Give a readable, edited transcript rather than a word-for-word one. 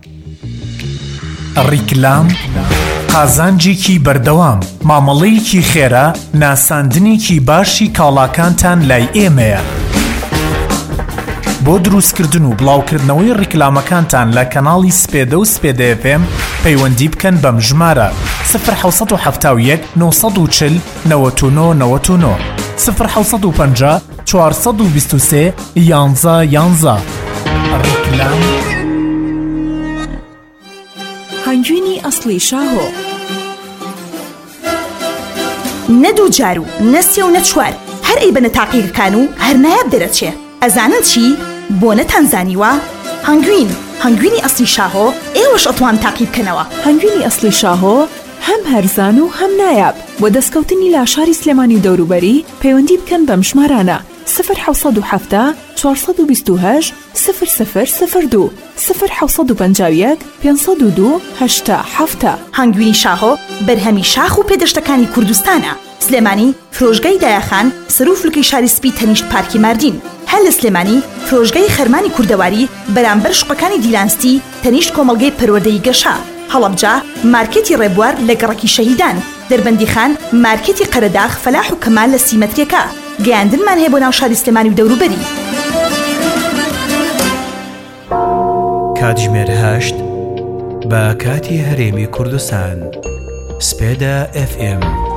ڕیکلام قازانجێکی بەردەوام مامەڵەیەکی خێرا ناساندنێکی باشی کاڵاکانتان لای ئێمەیە. بۆ دروستکردن و بڵاوکردنەوەی ڕیکلامەکانتان لە کەناڵی سپێدە و سپێدە FM پەیوەندی بکەن بەم ژمارە 1970 940 99 99 1950 423 11 ڕیکلام. هەنگوینی ئەسڵی شاهۆ نەدوو جار و نەسێ و نەچوار هەر ئەی بەنە تاقیەکان و هەر نایاب دەرەچێ. ئەزانن چی؟ بۆ نەتانزانیوە؟ هەنگوینی ئەسڵی شاهۆ ئێوەش ئەتوان تاقی بکەنەوە. هەنگوینی ئەسڵی شاهۆ هەم هەرزان و هەم نایاب. بۆ دەستکەوتنی لاشاری سلێمانی و دەوروبەری پەیوەندی بکەن بەم ژمارانە 1970 428 0002 1951 502 8 هەنگوینی شاهۆ بەرهەمی شاخ و پێدەشتەکانی کوردستانە. سلێمانی فرۆژگای دایەخان سەر و فلوکەی شاری سپی تەنیشت پارکی ماردین. هەر لە سلێمانی فرۆژگای خەرمانی کوردەواری بەرامبەر شوقەکانی دیلانستی تەنیشت کۆمەڵگەی پەروەردەی گەشا. هەڵەبجا مارکێتی ڕێبوار لە گەڕەکی شەهیدان. دەربەندیخان مارکێتی قەرەداغ فەلاح و کەمال لە سیمەتریەکە. گەیاندنمان هەیە بۆ ناو شاری سلێمانی و دەوروبەری. کاتژمێر 8 بە کاتی هەرێمی کوردستان. سپێدە FM